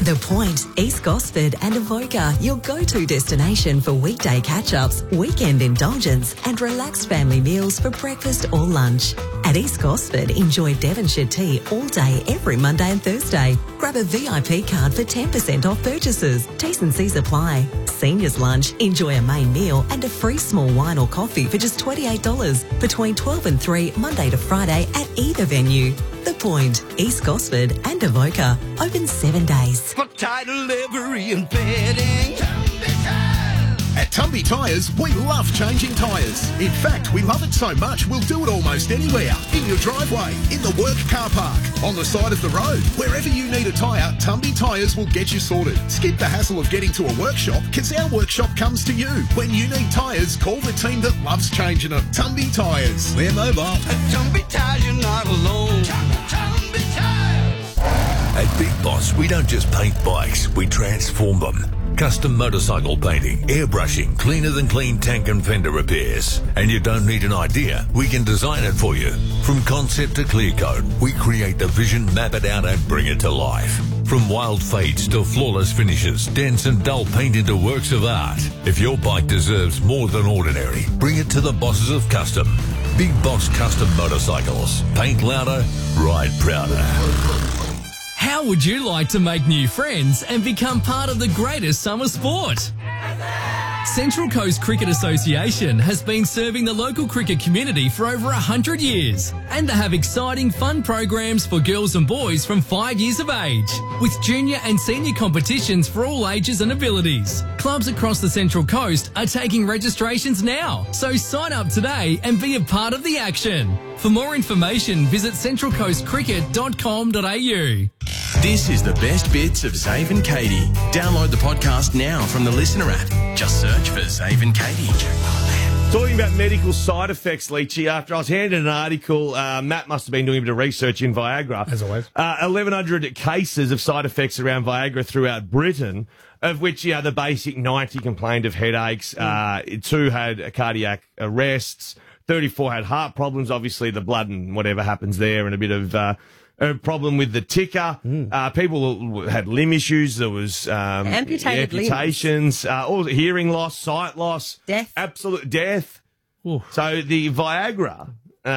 The Point, East Gosford and Avoca, your go-to destination for weekday catch-ups, weekend indulgence and relaxed family meals for breakfast or lunch. At East Gosford, enjoy Devonshire tea all day every Monday and Thursday. Grab a VIP card for 10% off purchases. T's and C's apply. Seniors lunch, enjoy a main meal and a free small wine or coffee for just $28 between 12 and 3 Monday to Friday at either venue. The Point, East Gosford and Avoca, open 7 days. For title livery and bedding. At Tumby Tyres, we love changing tyres. In fact, we love it so much, we'll do it almost anywhere. In your driveway, in the work car park, on the side of the road. Wherever you need a tyre, Tumby Tyres will get you sorted. Skip the hassle of getting to a workshop, because our workshop comes to you. When you need tyres, call the team that loves changing them. Tumby Tyres. We're mobile. At Tumby Tyres, you're not alone. Tumby Tyres. At Big Boss, we don't just paint bikes, we transform them. Custom motorcycle painting, airbrushing, cleaner than clean tank and fender repairs. And you don't need an idea, we can design it for you. From concept to clear coat, we create the vision, map it out and bring it to life. From wild fades to flawless finishes, dense and dull paint into works of art. If your bike deserves more than ordinary, bring it to the bosses of Custom. Big Boss Custom Motorcycles. Paint louder, ride prouder. How would you like to make new friends and become part of the greatest summer sport? Central Coast Cricket Association has been serving the local cricket community for over 100 years, and they have exciting fun programs for girls and boys from 5 years of age, with junior and senior competitions for all ages and abilities. Clubs across the Central Coast are taking registrations now, so sign up today and be a part of the action. For more information, visit centralcoastcricket.com.au. This is the best bits of Zave and Katie. Download the podcast now from the Listener app. Just search for Zave and Katie. Talking about medical side effects, Leachy, after I was handed an article, Matt must have been doing a bit of research in Viagra. As always. 1,100 cases of side effects around Viagra throughout Britain, of which, the basic 90 complained of headaches, 2 had cardiac arrests, 34 had heart problems, obviously the blood and whatever happens there, and a bit of a problem with the ticker. People had limb issues. There was amputations, all hearing loss, sight loss, death, absolute death. Ooh. So the Viagra,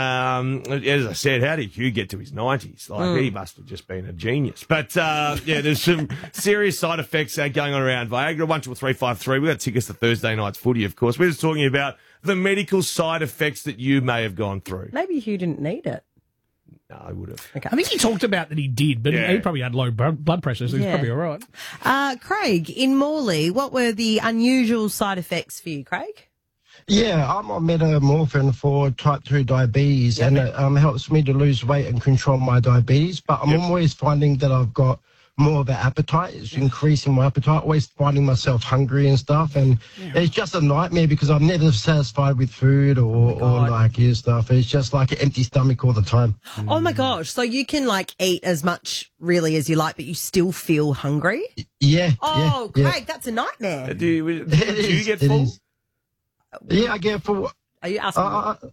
as I said, how did Hugh get to his 90s? Like he must have just been a genius. But there's some serious side effects going on around Viagra. 12353. We got tickets to Thursday night's footy, of course. We're just talking about the medical side effects that you may have gone through. Maybe Hugh didn't need it. No, I would have. Okay. I think he talked about that he did, but he probably had low blood pressure, so he's probably all right. Craig, in Morley, what were the unusual side effects for you, Craig? Yeah, I'm on metamorphin for type 2 diabetes, and it helps me to lose weight and control my diabetes, but I'm always finding that I've got more of an appetite. It's increasing my appetite, always finding myself hungry and stuff, and it's just a nightmare because I'm never satisfied with food or stuff. It's just like an empty stomach all the time. Oh my gosh, so you can eat as much really as you like, but you still feel hungry? Yeah. Oh, Craig, that's a nightmare. Do you get full? Yeah, I get full. Are you asking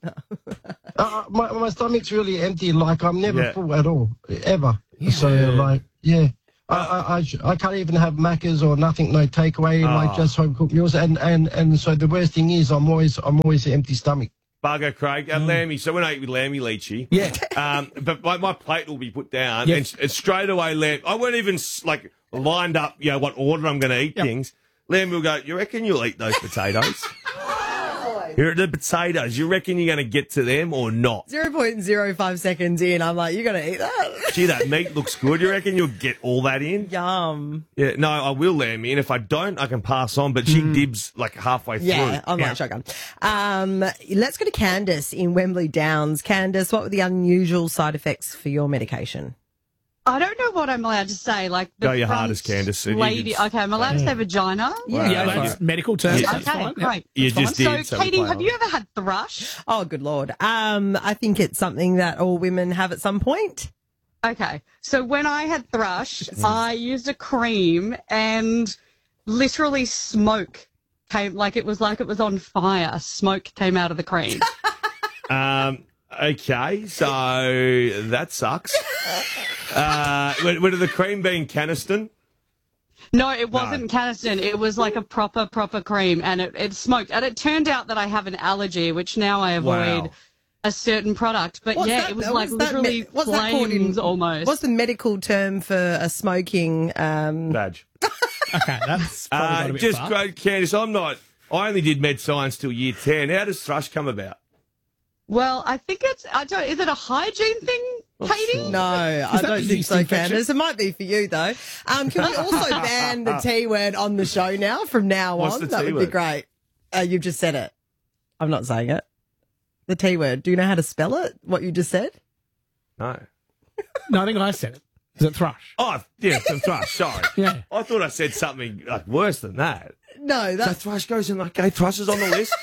my stomach's really empty. I'm never full at all, ever. So, I can't even have Macca's or nothing, no takeaway, just home cooked meals. And so the worst thing is I'm always an empty stomach. Bugger, Craig. Lammy. So when I eat with Lammy, Leachy. Yeah. But my plate will be put down, and straight away, Lamb. I won't even lined up, what order I'm going to eat things. Lammy will go, you reckon you'll eat those potatoes? Here are the potatoes. You reckon you're going to get to them or not? 0.05 seconds in, I'm like, you're going to eat that? Gee, that meat looks good. You reckon you'll get all that in? Yum. Yeah, no, I will, Lammy. And if I don't, I can pass on. But she dibs halfway through. Yeah, I'm like shotgun. Let's go to Candace in Wembley Downs. Candace, what were the unusual side effects for your medication? I don't know what I'm allowed to say. Go your hardest, Candace. Lady, okay, I'm allowed to say vagina? Yeah, that's medical terms. Yeah. Okay, great. You just did. So, Katie, have you ever had thrush? Oh, good Lord. I think it's something that all women have at some point. Okay, so when I had thrush, I used a cream and literally smoke came, it was on fire. Smoke came out of the cream. Okay, so that sucks. Would the cream be in Caniston? No, it wasn't Caniston. It was like a proper cream, and it smoked. And it turned out that I have an allergy, which now I avoid a certain product. But it was like literally flames almost. What's the medical term for a smoking... Badge. Okay, that's probably got a bit far. Candice, I only did med science till year 10. How does thrush come about? Well, I think is it a hygiene thing, Katie? No, I don't think so, Candice. It might be for you, though. Can we also ban the T word on the show now, from now What's on? the That T would be word? great. You've just said it. I'm not saying it. The T word. Do you know how to spell it, what you just said? No. No, I think I said it. Is it thrush? Oh, yeah, some thrush, sorry. Yeah. I thought I said something like worse than that. No, So that's... thrush goes in like, okay, thrush is on the list.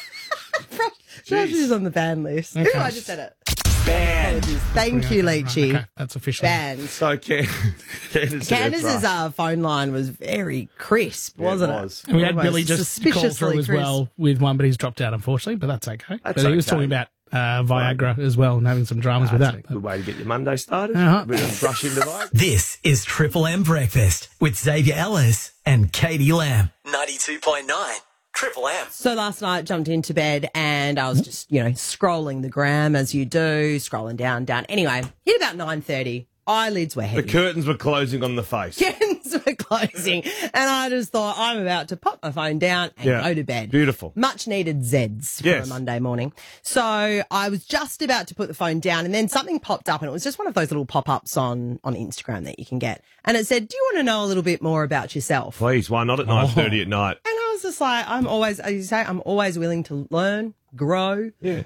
Thrush is on the ban list. Okay. Ooh, I just said it. Banned. Apologies. Thank you, Leachy. Okay, that's official. Banned. So Candice's Candice's phone line was very crisp, wasn't it? And we had Almost Billy just call suspiciously through as crisp. well with one, but he's dropped out, unfortunately, but that's okay. That's But he was okay. talking about Viagra as well and having some dramas with That's that. a good way to get your Monday started. Uh-huh. A bit of brush into Viagra. This is Triple M Breakfast with Xavier Ellis and Katie Lamb. 92.9 Triple M. So last night, jumped into bed and I was just, scrolling the gram as you do, scrolling down. Anyway, hit about 9:30. Eyelids were The heavy. curtains were closing on the face. Curtains were closing. And I just thought, I'm about to pop my phone down and go to bed. Beautiful. Much needed Zeds for Yes. a Monday morning. So I was just about to put the phone down and then something popped up and it was just one of those little pop-ups on Instagram that you can get. And it said, do you want to know a little bit more about yourself? Please, why not at 9:30 at night? And I was just like, I'm always willing to learn, grow,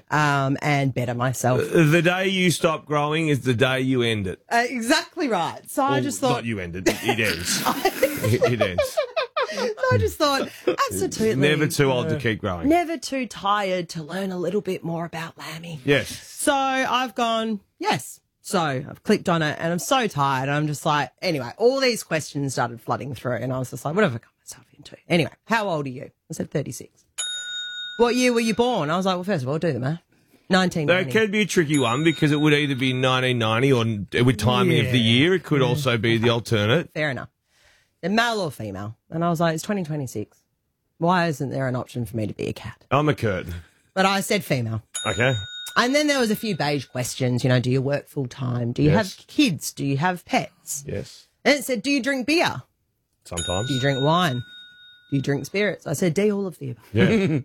and better myself. The day you stop growing is the day you end it. Exactly right. So I just thought, Not you end it. It ends. It ends. I just thought, absolutely. Never too old to keep growing. Never too tired to learn a little bit more about Lammy. Yes. So I've gone, yes. So I've clicked on it and I'm so tired. I'm just like, anyway, all these questions started flooding through and I was just like, what have I got myself into? Anyway, how old are you? I said 36. What year were you born? I was like, well, first of all, do the math. 1990. That could be a tricky one because it would either be 1990 or with timing of the year. It could also be the alternate. Fair enough. Then male or female? And I was like, it's 2026. Why isn't there an option for me to be a cat? I'm a curtain. But I said female. Okay. And then there was a few beige questions. Do you work full time? Do you Yes. have kids? Do you have pets? Yes. And it said, do you drink beer? Sometimes. Do you drink wine? Do you drink spirits? I said, D, all of the above. Yeah.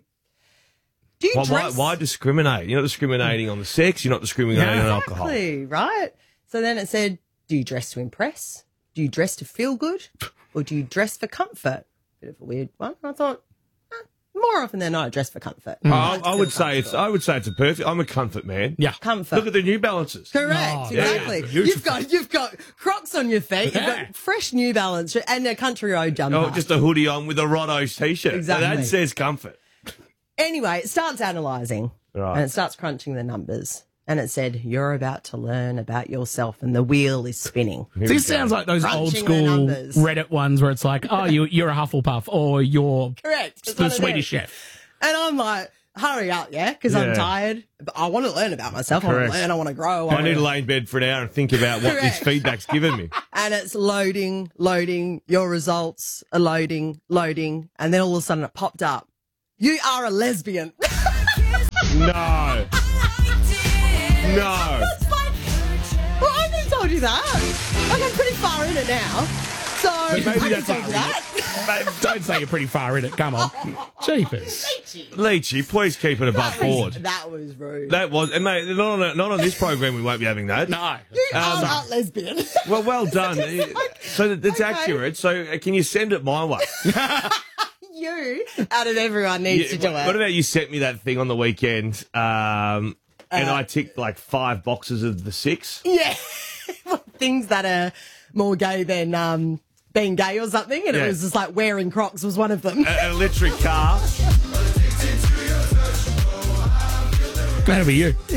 Do you Why dress? discriminate? You're not discriminating on the sex. You're not discriminating on alcohol. Exactly, right? So then it said, do you dress to impress? Do you dress to feel good? Or do you dress for comfort? Bit of a weird one. I thought, more often than not, I dress for comfort. I would say it's a perfect. I'm a comfort man. Yeah. Comfort. Look at the New Balances. Correct, Oh, yeah. exactly. Beautiful. You've got Crocs on your feet, you've got fresh New Balance and a Country Road jumper. Oh, just a hoodie on with a Rotto's t-shirt. Exactly. That says comfort. Anyway, it starts analysing Right. and it starts crunching the numbers. And it said, you're about to learn about yourself and the wheel is spinning. This sounds like those Crunching old the school numbers. Reddit ones where it's like, oh, you're a Hufflepuff or you're Correct. It's the one of Swedish them. chef. And I'm like, hurry up, yeah? Because I'm Yeah. tired. But I want to learn about myself. I want Correct. to learn. I want to grow. I need to lay in bed for an hour and think about what this Correct. feedback's given me. And it's loading. Your results are loading. And then all of a sudden it popped up. You are a lesbian. No. No. It's like, well, I haven't told you that. Like, I'm pretty far in it now. So, But maybe I can that's tell you far in that. Don't say you're pretty far in it. Come on. Jeepers. Leachy, please keep it above board. That was rude. That was, and mate, not on this program we won't be having that. No. You are not lesbian. Well done. So that's Okay. accurate. So can you send it my way? You, out of everyone, needs to do it. What about you sent me that thing on the weekend, and I ticked like 5 boxes of the 6? Yeah. Things that are more gay than being gay or something. And Yeah. it was just like wearing Crocs was one of them. An electric car. That'll be you. Yeah.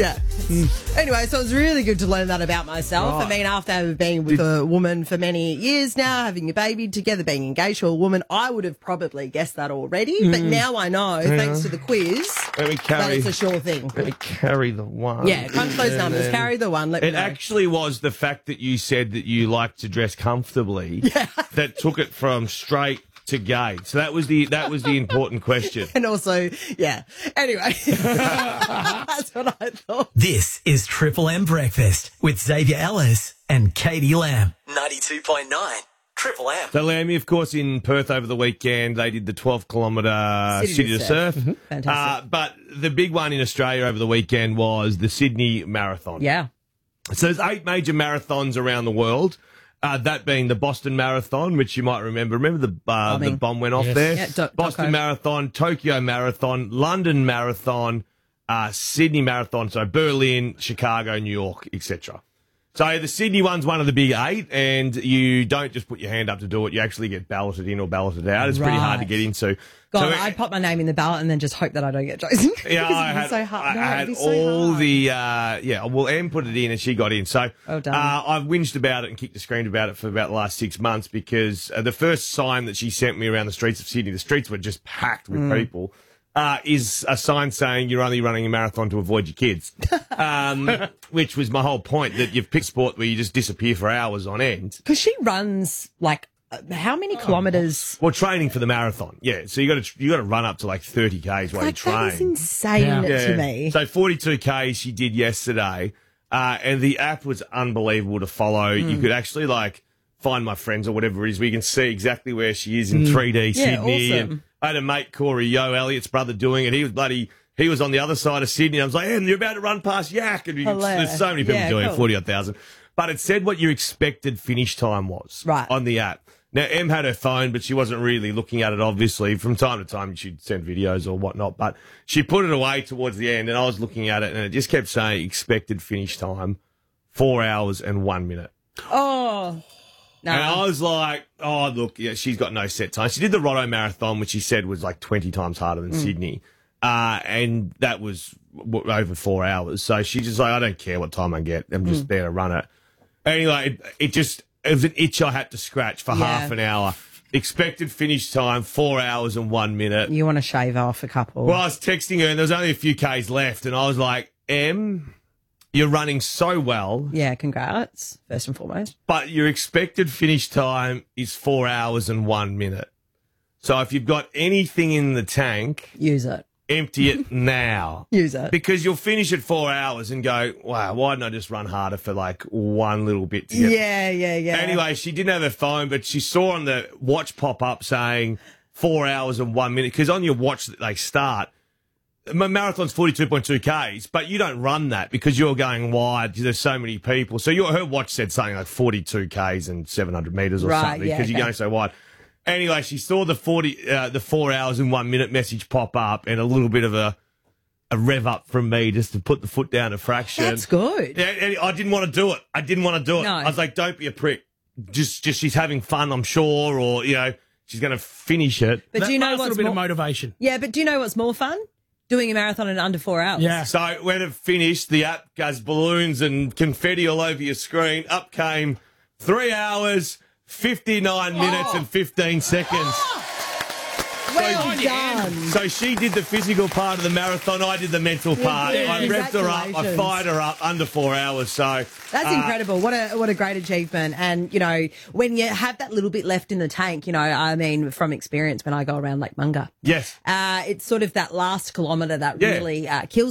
Anyway, so it was really good to learn that about myself. Right. I mean, after having been with a woman for many years now, having a baby together, being engaged to a woman, I would have probably guessed that already. But now I know, thanks to the quiz, Let me that it's a sure thing. Let me carry the one. Yeah, crunch those numbers, carry the one, let me It know. actually was the fact that you said that you like to dress comfortably that took it from straight to gay. So that was the important question. And also, yeah. Anyway, that's what I thought. This is Triple M Breakfast with Xavier Ellis and Katie Lamb. 92.9 Triple M. So, Lammy, of course, in Perth over the weekend, they did the 12-kilometre City to Surf. Mm-hmm. Fantastic. But the big one in Australia over the weekend was the Sydney Marathon. Yeah. So there's 8 major marathons around the world. That being the Boston Marathon, which you might remember. Remember the bomb went off there? Yeah, Boston Marathon, Tokyo Marathon, London Marathon, Sydney Marathon, so Berlin, Chicago, New York, etc. So the Sydney one's one of the big 8, and you don't just put your hand up to do it. You actually get balloted in or balloted out. It's pretty hard to get into. God, So I'd pop my name in the ballot and then just hope that I don't get chosen. Yeah, I It'd be had, so hard. I No, had it'd be so all hard. the, well, Em put it in and she got in. So Well done. I've whinged about it and kicked and screamed about it for about the last 6 months because the first sign that she sent me around the streets of Sydney, the streets were just packed with people, is a sign saying you're only running a marathon to avoid your kids, which was my whole point, that you've picked sport where you just disappear for hours on end. Because she runs like how many kilometres? Well, training for the marathon, yeah. So you got to run up to like 30 k's while you train. That is insane to me. So 42 k's she did yesterday, and the app was unbelievable to follow. You could actually like find my friends or whatever it is, where you can see exactly where she is in 3D Sydney. awesome. And I had a mate, Corey Yo, Elliot's brother, doing it. He was on the other side of Sydney. I was like, you're about to run past Yak. And there's so many people doing it, 40,000. But it said what your expected finish time was on the app. Now, Em had her phone, but she wasn't really looking at it, obviously. From time to time, she'd send videos or whatnot. But she put it away towards the end, and I was looking at it, and it just kept saying expected finish time, 4 hours and 1 minute. Oh. No. And I was like, oh, look, yeah, she's got no set time. She did the Roto Marathon, which she said was like 20 times harder than Sydney. And that was over 4 hours. So she's just like, I don't care what time I get. I'm just there to run it. Anyway, it was an itch I had to scratch for half an hour. Expected finish time, 4 hours and 1 minute. You want to shave off a couple. Well, I was texting her and there was only a few Ks left. And I was like, Em, you're running so well. Yeah, congrats, first and foremost. But your expected finish time is 4 hours and 1 minute. So if you've got anything in the tank, use it. Empty it now. Use it. Because you'll finish at 4 hours and go, wow, why didn't I just run harder for like one little bit to get... Yeah. Anyway, she didn't have her phone, but she saw on the watch pop up saying 4 hours and 1 minute. Because on your watch that they start, my marathon's 42.2 Ks, but you don't run that because you're going wide because there's so many people. So her watch said something like 42 Ks and 700 metres or something because you're going so wide. Anyway, she saw the 4 hours and 1 minute message pop up and a little bit of a rev up from me just to put the foot down a fraction. That's good. Yeah, and I didn't want to do it. No. I was like, don't be a prick. Just she's having fun, I'm sure, or, she's going to finish it. But do you know what's a little bit of motivation? Yeah, but do you know what's more fun? Doing a marathon in under 4 hours. Yeah. So when it finished, the app goes balloons and confetti all over your screen. Up came 3 hours, 59 minutes and 15 seconds. Well done. So she did the physical part of the marathon. I did the mental part. I revved her up. I fired her up under 4 hours. So that's incredible. What a great achievement. And, when you have that little bit left in the tank, I mean, from experience when I go around Lake Munga. Yes. It's sort of that last kilometre that really kills